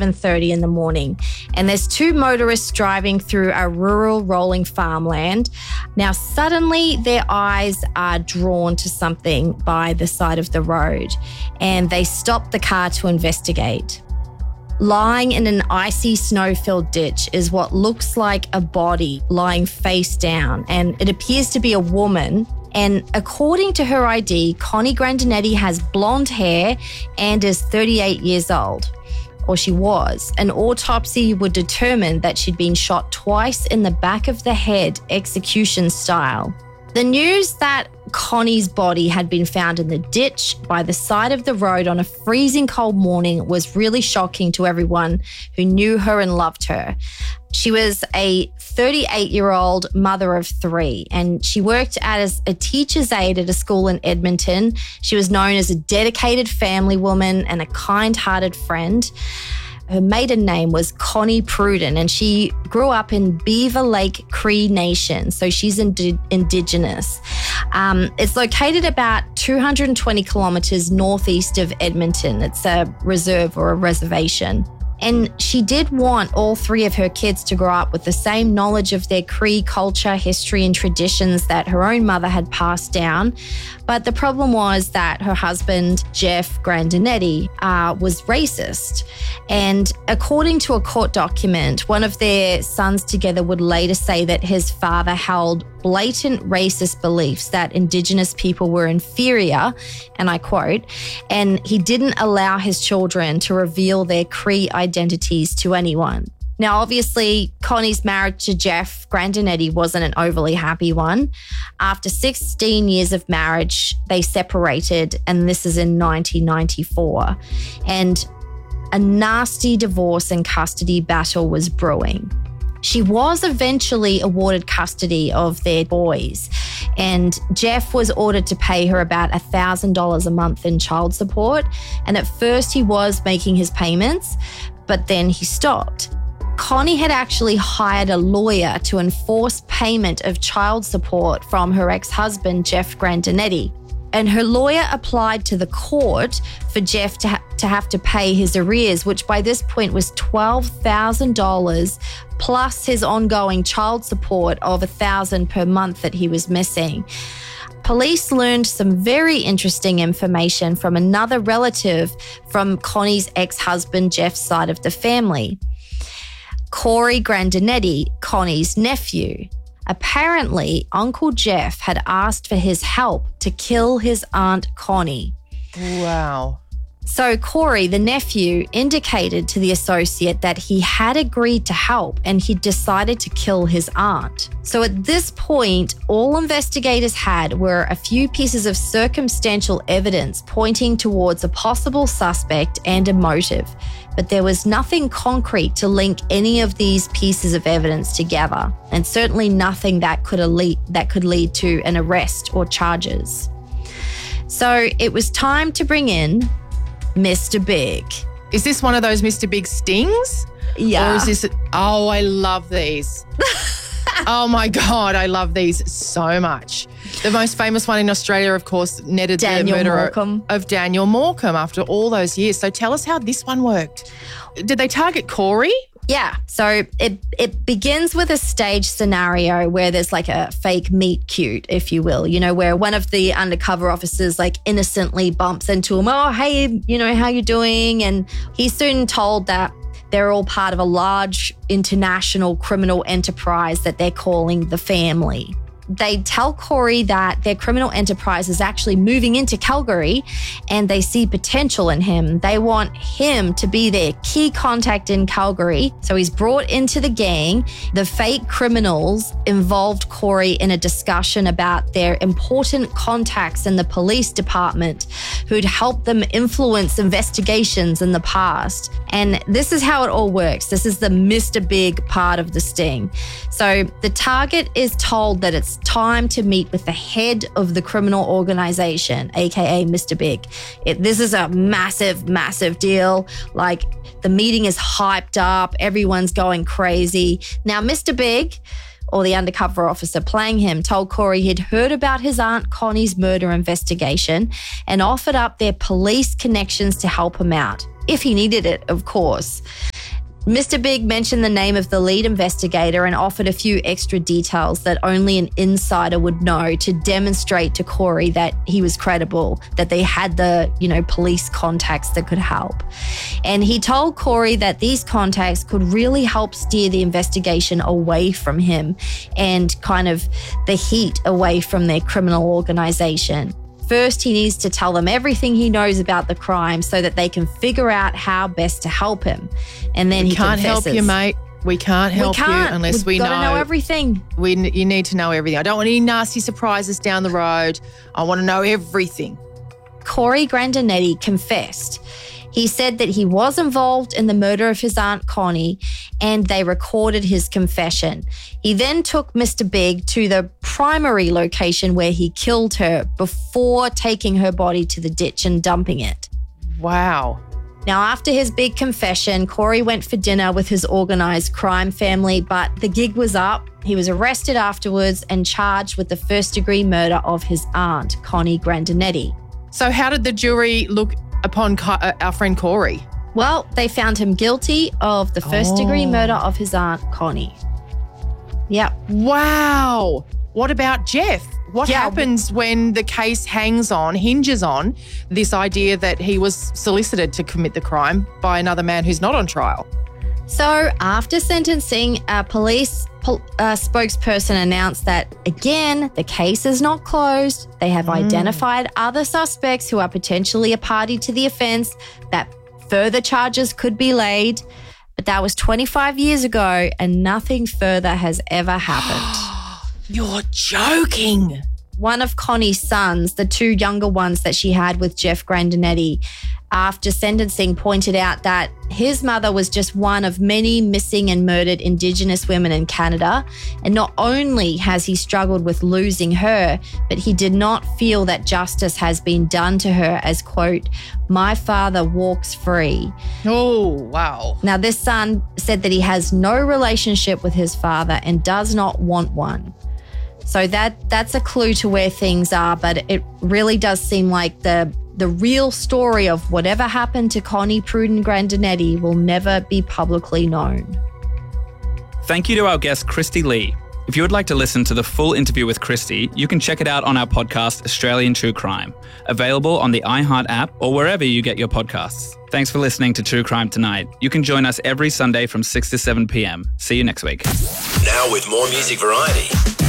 7:30 in the morning, and there's two motorists driving through a rural rolling farmland. Now, suddenly their eyes are drawn to something by the side of the road, and they stop the car to investigate. Lying in an icy snow-filled ditch is what looks like a body lying face down, and it appears to be a woman. And according to her ID, Connie Grandinetti has blonde hair and is 38 years old, or she was. An autopsy would determine that she'd been shot twice in the back of the head, execution style. The news that Connie's body had been found in the ditch by the side of the road on a freezing cold morning was really shocking to everyone who knew her and loved her. She was a 38-year-old mother of three, and she worked as a teacher's aide at a school in Edmonton. She was known as a dedicated family woman and a kind-hearted friend. Her maiden name was Connie Pruden, and she grew up in Beaver Lake Cree Nation, so she's Indigenous. It's located about 220 kilometres northeast of Edmonton. It's a reserve or a reservation. And she did want all three of her kids to grow up with the same knowledge of their Cree culture, history, and traditions that her own mother had passed down. But the problem was that her husband, Jeff Grandinetti, was racist. And according to a court document, one of their sons together would later say that his father held blatant racist beliefs that Indigenous people were inferior, and I quote, and he didn't allow his children to reveal their Cree identities to anyone. Now, obviously, Connie's marriage to Jeff Grandinetti wasn't an overly happy one. After 16 years of marriage, they separated, and this is in 1994. And a nasty divorce and custody battle was brewing. She was eventually awarded custody of their boys, and Jeff was ordered to pay her about $1,000 a month in child support. And at first he was making his payments, but then he stopped. Connie had actually hired a lawyer to enforce payment of child support from her ex-husband, Jeff Grandinetti. And her lawyer applied to the court for Jeff to have to pay his arrears, which by this point was $12,000 plus his ongoing child support of $1,000 per month that he was missing. Police learned some very interesting information from another relative from Connie's ex-husband Jeff's side of the family. Corey Grandinetti, Connie's nephew. Apparently, Uncle Jeff had asked for his help to kill his Aunt Connie. Wow. So Corey, the nephew, indicated to the associate that he had agreed to help and he decided to kill his aunt. So at this point, all investigators had were a few pieces of circumstantial evidence pointing towards a possible suspect and a motive, but there was nothing concrete to link any of these pieces of evidence together, and certainly nothing that could lead to an arrest or charges. So it was time to bring in Mr. Big. Is this one of those Mr. Big stings? Yeah. Or is this, oh, I love these. Oh my God, I love these so much. The most famous one in Australia, of course, netted the murder of Daniel Morcombe after all those years. So tell us how this one worked. Did they target Corey? Yeah. So it begins with a stage scenario where there's like a fake meet cute, if you will, where one of the undercover officers like innocently bumps into him. Oh, hey, how you doing? And he's soon told that they're all part of a large international criminal enterprise that they're calling the Family. They tell Corey that their criminal enterprise is actually moving into Calgary and they see potential in him. They want him to be their key contact in Calgary. So he's brought into the gang. The fake criminals involved Corey in a discussion about their important contacts in the police department who'd helped them influence investigations in the past. And this is how it all works. This is the Mr. Big part of the sting. So the target is told that it's time to meet with the head of the criminal organization, aka Mr. Big. This is a massive, massive deal. Like, the meeting is hyped up, everyone's going crazy. Now, Mr. Big, or the undercover officer playing him, told Corey he'd heard about his Aunt Connie's murder investigation and offered up their police connections to help him out, if he needed it, of course. Mr. Big mentioned the name of the lead investigator and offered a few extra details that only an insider would know to demonstrate to Corey that he was credible, that they had the, police contacts that could help. And he told Corey that these contacts could really help steer the investigation away from him and kind of the heat away from their criminal organization. First, he needs to tell them everything he knows about the crime so that they can figure out how best to help him. And then he confesses. We can't help you, mate. We can't help you unless we know. We've got to know everything. You need to know everything. I don't want any nasty surprises down the road. I want to know everything. Corey Grandinetti confessed. He said that he was involved in the murder of his Aunt Connie and they recorded his confession. He then took Mr. Big to the primary location where he killed her before taking her body to the ditch and dumping it. Wow. Now, after his big confession, Corey went for dinner with his organised crime family, but the gig was up. He was arrested afterwards and charged with the first-degree murder of his aunt, Connie Grandinetti. So how did the jury look upon our friend Corey? Well, they found him guilty of the first-degree murder of his aunt, Connie. Yep. Wow. What about Jeff? What happens when the case hinges on this idea that he was solicited to commit the crime by another man who's not on trial? So after sentencing, a police spokesperson announced that, again, the case is not closed. They have identified other suspects who are potentially a party to the offence, that further charges could be laid. But that was 25 years ago and nothing further has ever happened. You're joking. One of Connie's sons, the two younger ones that she had with Jeff Grandinetti, after sentencing pointed out that his mother was just one of many missing and murdered Indigenous women in Canada. And not only has he struggled with losing her, but he did not feel that justice has been done to her as, quote, my father walks free. Oh, wow. Now, this son said that he has no relationship with his father and does not want one. So that's a clue to where things are, but it really does seem like the real story of whatever happened to Connie Pruden Grandinetti will never be publicly known. Thank you to our guest, Kristy Lee. If you would like to listen to the full interview with Kristy, you can check it out on our podcast, Australian True Crime, available on the iHeart app or wherever you get your podcasts. Thanks for listening to True Crime Tonight. You can join us every Sunday from 6 to 7 p.m. See you next week. Now with more music variety.